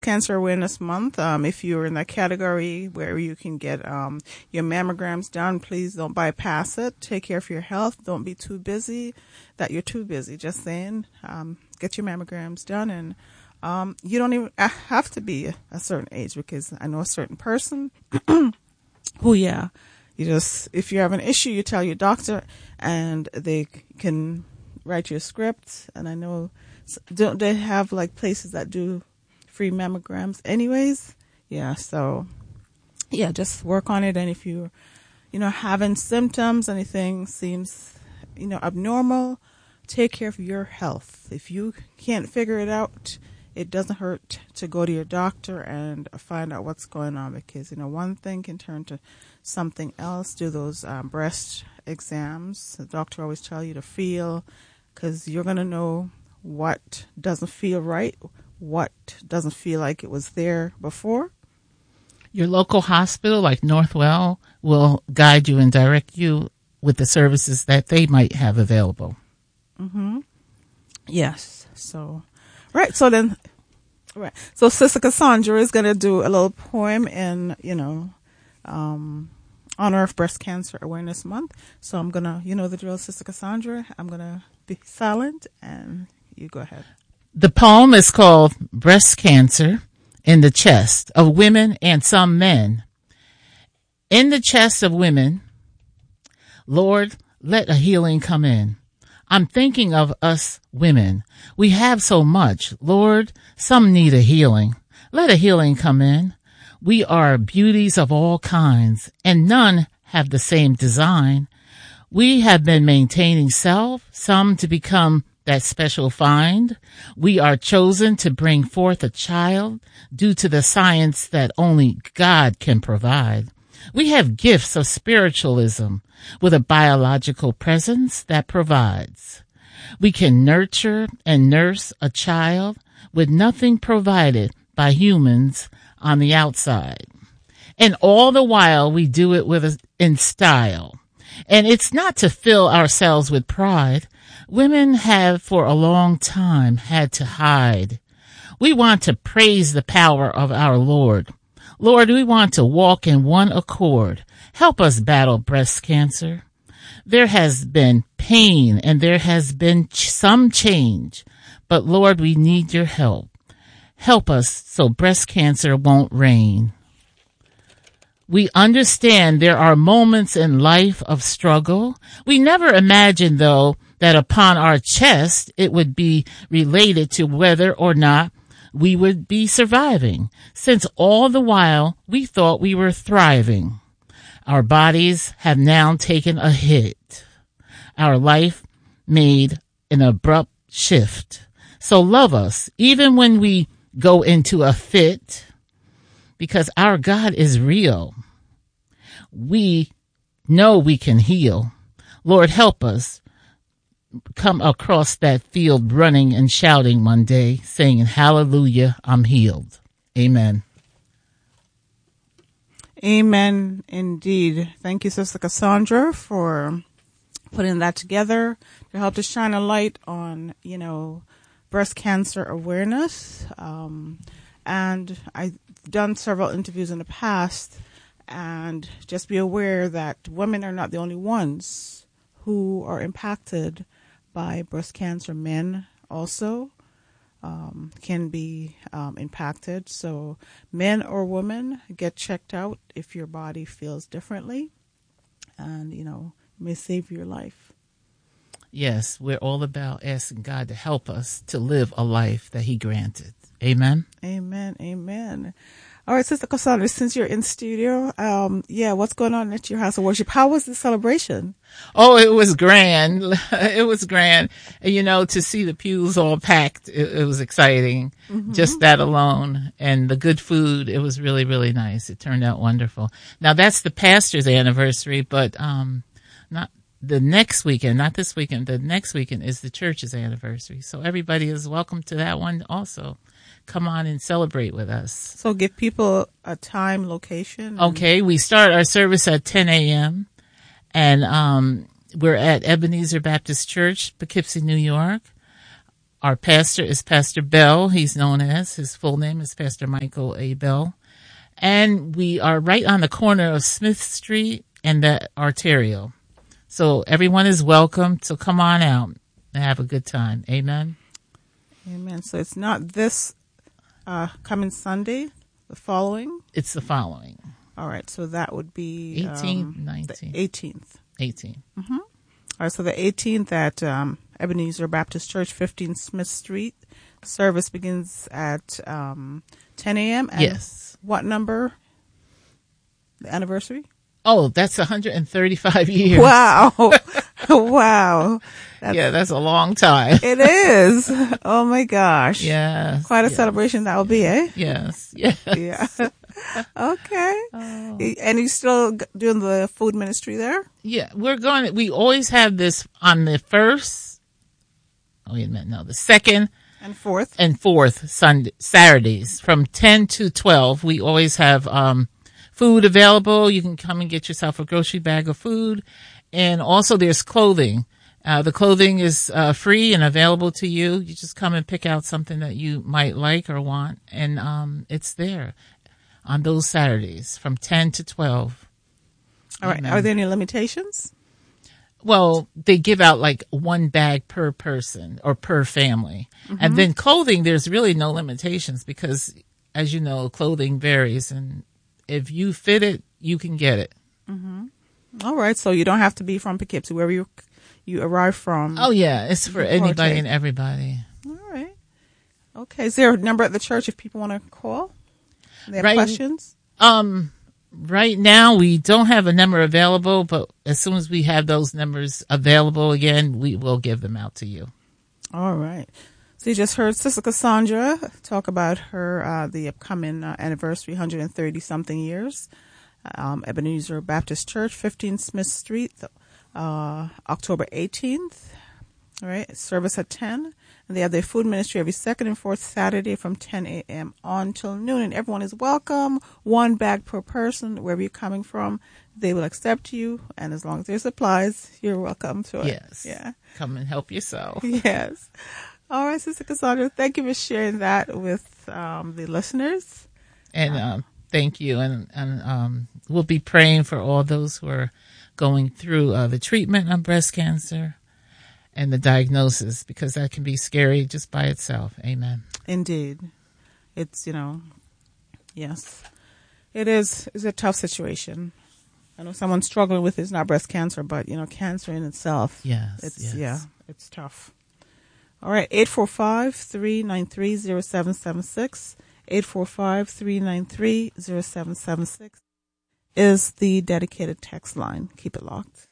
Cancer Awareness Month. If you're in that category where you can get your mammograms done, please don't bypass it. Take care of your health. Don't be too busy that you're too busy. Just saying, get your mammograms done. And you don't even have to be a certain age, because I know a certain person who, you just, if you have an issue, you tell your doctor and they can write you a script. And I know, don't they have like places that do free mammograms anyways? So just work on it. And if you're having symptoms, anything seems abnormal, take care of your health. If you can't figure it out, it doesn't hurt to go to your doctor and find out what's going on, because one thing can turn to something else. Do those breast exams. The doctor always tell you to feel, because you're going to know what doesn't feel right, what doesn't feel like it was there before. Your local hospital, like Northwell, will guide you and direct you with the services that they might have available. Mm-hmm. Yes. So, right. So then, right. So Sister Cassandra is going to do a little poem in, honor of Breast Cancer Awareness Month. So I'm going to, the drill, Sister Cassandra. I'm going to be silent and you go ahead. The poem is called Breast Cancer in the Chest of Women and Some Men. In the chest of women, Lord, let a healing come in. I'm thinking of us women. We have so much. Lord, some need a healing. Let a healing come in. We are beauties of all kinds, and none have the same design. We have been maintaining self, some to become that special find. We are chosen to bring forth a child due to the science that only God can provide. We have gifts of spiritualism with a biological presence that provides. We can nurture and nurse a child with nothing provided by humans on the outside. And all the while we do it in style. And it's not to fill ourselves with pride. Women have for a long time had to hide. We want to praise the power of our Lord. Lord, we want to walk in one accord. Help us battle breast cancer. There has been pain and there has been some change, but Lord, we need your help. Help us so breast cancer won't reign. We understand there are moments in life of struggle. We never imagined, though, that upon our chest it would be related to whether or not we would be surviving, since all the while we thought we were thriving. Our bodies have now taken a hit. Our life made an abrupt shift. So love us, even when we go into a fit, because our God is real. We know we can heal. Lord, help us come across that field running and shouting one day, saying, hallelujah, I'm healed. Amen. Amen, indeed. Thank you, Sister Cassandra, for putting that together to help to shine a light on, breast cancer awareness. And I've done several interviews in the past, and just be aware that women are not the only ones who are impacted by breast cancer. Men also can be impacted. So men or women, get checked out if your body feels differently, and, may save your life. Yes, we're all about asking God to help us to live a life that he granted. Amen. Amen. Amen. All right, Sister Cassandra, since you're in studio, what's going on at your house of worship? How was the celebration? Oh, it was grand. It was grand. To see the pews all packed, it was exciting. Mm-hmm. Just that alone. And the good food, it was really, really nice. It turned out wonderful. Now, that's the pastor's anniversary, but not the next weekend, not this weekend. The next weekend is the church's anniversary. So everybody is welcome to that one also. Come on and celebrate with us. So give people a time, location. Okay, we start our service at 10 a.m. and we're at Ebenezer Baptist Church, Poughkeepsie, New York. Our pastor is Pastor Bell. He's known as, his full name is Pastor Michael A. Bell. And we are right on the corner of Smith Street and the Arterial. So everyone is welcome to come on out and have a good time. Amen. Amen. So it's not this coming Sunday, the following? It's the following. All right. So that would be 18th, 19th. 18th. 18th. Mm-hmm. All right. So the 18th at Ebenezer Baptist Church, 15 Smith Street. Service begins at 10 a.m. And yes. What number? The anniversary? Oh, that's 135 years. Wow. Wow. That's a long time. It is. Oh my gosh. Yes. Quite a celebration that will be, eh? Yes. Yes. Yeah. Okay. Oh. And you still doing the food ministry there? Yeah, we always have this on the first, the second and fourth Saturdays from 10 to 12. We always have, food available. You can come and get yourself a grocery bag of food. And also there's clothing. The clothing is free and available to you. You just come and pick out something that you might like or want. And it's there on those Saturdays from 10 to 12. All right. Are there any limitations? Well, they give out like one bag per person or per family. Mm-hmm. And then clothing, there's really no limitations because, as you know, clothing varies. And if you fit it, you can get it. Mm-hmm. All right. So you don't have to be from Poughkeepsie, wherever you arrive from. Oh, yeah. It's for anybody and everybody. All right. Okay. Is there a number at the church if people want to call? They have questions? Right now, we don't have a number available, but as soon as we have those numbers available again, we will give them out to you. All right. So you just heard Sister Cassandra talk about her, the upcoming anniversary, 130-something years. Ebenezer Baptist Church, 15 Smith Street, October 18th. All right. Service at 10. And they have their food ministry every second and fourth Saturday from 10 a.m. on till noon. And everyone is welcome. One bag per person, wherever you're coming from. They will accept you. And as long as there's supplies, you're welcome to it. Yes. Yeah. Come and help yourself. Yes. All right, Sister Cassandra, thank you for sharing that with the listeners. And thank you. And we'll be praying for all those who are going through the treatment of breast cancer and the diagnosis, because that can be scary just by itself. Amen. Indeed. It's, yes, it is. It's a tough situation. I know someone struggling with it's not breast cancer, but, cancer in itself. Yes. It's tough. All right, 845-393-0776. 845-393-0776 is the dedicated text line. Keep it locked.